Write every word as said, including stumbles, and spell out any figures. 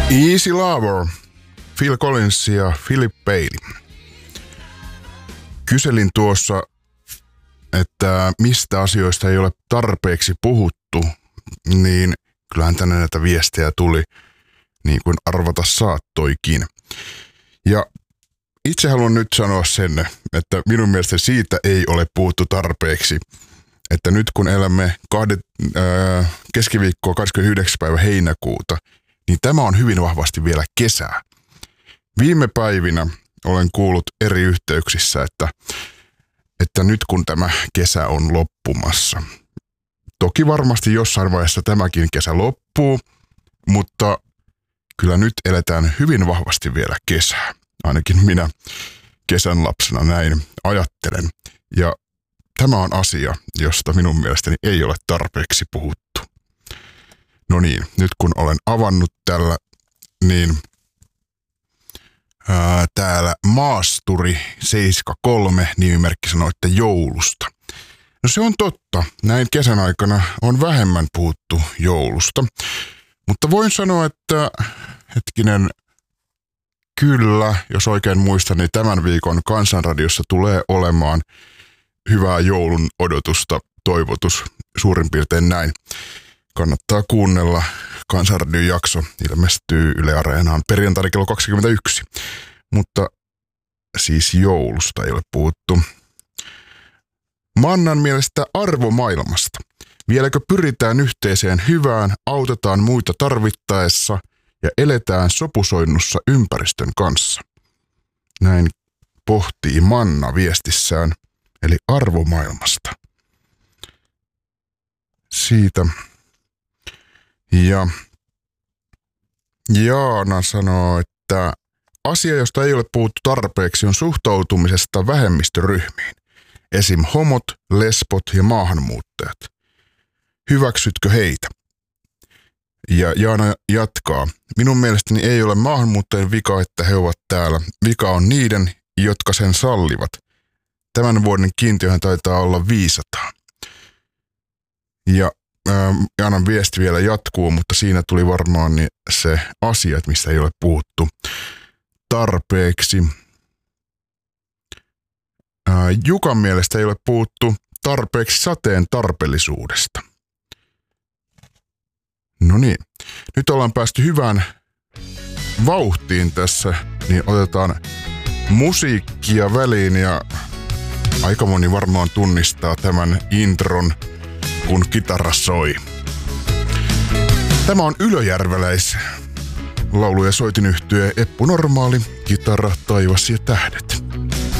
Easy Lover, Phil Collins ja Philip Bailey. Kyselin tuossa, että mistä asioista ei ole tarpeeksi puhuttu, niin kyllähän tänne näitä viestejä tuli, niin kuin arvata saattoikin. Ja itse haluan nyt sanoa sen, että minun mielestä siitä ei ole puhuttu tarpeeksi, että nyt kun elämme kahdet, äh, keskiviikkoa kahdeskymmenesyhdeksäs päivä heinäkuuta, niin tämä on hyvin vahvasti vielä kesää. Viime päivinä olen kuullut eri yhteyksissä, että, että nyt kun tämä kesä on loppumassa. Toki varmasti jossain vaiheessa tämäkin kesä loppuu, mutta kyllä nyt eletään hyvin vahvasti vielä kesää. Ainakin minä kesän lapsena näin ajattelen. Ja tämä on asia, josta minun mielestäni ei ole tarpeeksi puhuttu. No niin, nyt kun olen avannut tällä, niin ää, täällä Maasturi seitsemänkymmentäkolme nimimerkki sanoi, että joulusta. No se on totta, näin kesän aikana on vähemmän puhuttu joulusta. Mutta voin sanoa, että hetkinen, kyllä, jos oikein muistan, niin tämän viikon Kansanradiossa tulee olemaan hyvää joulun odotusta, toivotus, suurin piirtein näin. Kannattaa kuunnella. Kansanradion jakso ilmestyy Yle Areenaan perjantaina kello kaksikymmentäyksi. Mutta siis joulusta ei ole puhuttu. Mannan mielestä arvomaailmasta. Vieläkö pyritään yhteiseen hyvään, autetaan muita tarvittaessa ja eletään sopusoinnussa ympäristön kanssa? Näin pohtii Manna viestissään, eli arvomaailmasta. Siitä. Ja Jaana sanoo, että asia, josta ei ole puhuttu tarpeeksi, on suhtautumisesta vähemmistöryhmiin. Esim. Homot, lesbot ja maahanmuuttajat. Hyväksytkö heitä? Ja Jaana jatkaa. Minun mielestäni ei ole maahanmuuttajien vika, että he ovat täällä. Vika on niiden, jotka sen sallivat. Tämän vuoden kiintiöhän taitaa olla viisisataa. Ja Jaanan viesti vielä jatkuu, mutta siinä tuli varmaan se asia, mistä ei ole puhuttu tarpeeksi. Jukan mielestä ei ole puhuttu tarpeeksi sateen tarpeellisuudesta. No niin, nyt ollaan päästy hyvään vauhtiin tässä, niin otetaan musiikkia väliin ja aika moni varmaan tunnistaa tämän intron, kun kitara soi. Tämä on ylöjärveläis laulu- ja soitinyhtye Eppu Normaali, kitara, taivas ja tähdet.